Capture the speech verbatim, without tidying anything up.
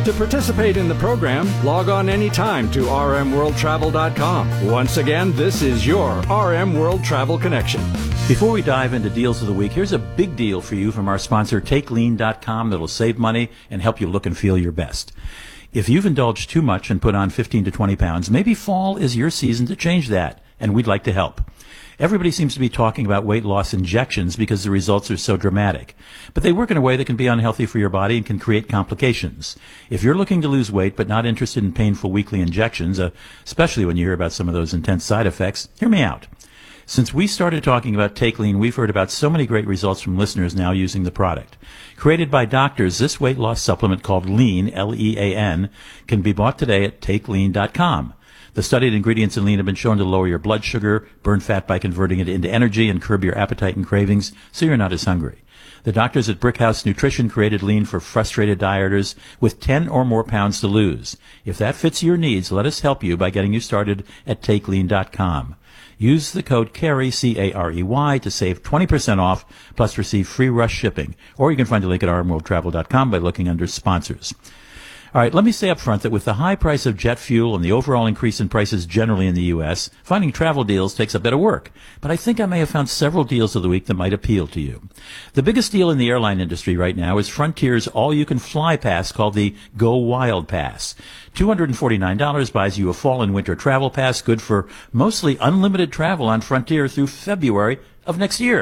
To participate in the program, log on anytime to r m world travel dot com. Once again, this is your R M World Travel Connection. Before we dive into deals of the week, here's a big deal for you from our sponsor, take lean dot com, that'll save money and help you look and feel your best. If you've indulged too much and put on fifteen to twenty pounds, maybe fall is your season to change that, and we'd like to help. Everybody seems to be talking about weight loss injections because the results are so dramatic. But they work in a way that can be unhealthy for your body and can create complications. If you're looking to lose weight but not interested in painful weekly injections, uh, especially when you hear about some of those intense side effects, hear me out. Since we started talking about Take Lean, we've heard about so many great results from listeners now using the product. Created by doctors, this weight loss supplement called Lean, L E A N, can be bought today at take lean dot com. The studied ingredients in Lean have been shown to lower your blood sugar, burn fat by converting it into energy, and curb your appetite and cravings so you're not as hungry. The doctors at Brickhouse Nutrition created Lean for frustrated dieters with ten or more pounds to lose. If that fits your needs, let us help you by getting you started at take lean dot com. Use the code CAREY, C A R E Y, to save twenty percent off, plus receive free rush shipping. Or you can find a link at r m world travel dot com by looking under sponsors. All right, let me say up front that with the high price of jet fuel and the overall increase in prices generally in the U S, finding travel deals takes a bit of work. But I think I may have found several deals of the week that might appeal to you. The biggest deal in the airline industry right now is Frontier's all-you-can-fly pass called the Go Wild Pass. two hundred forty-nine dollars buys you a fall and winter travel pass good for mostly unlimited travel on Frontier through February of next year.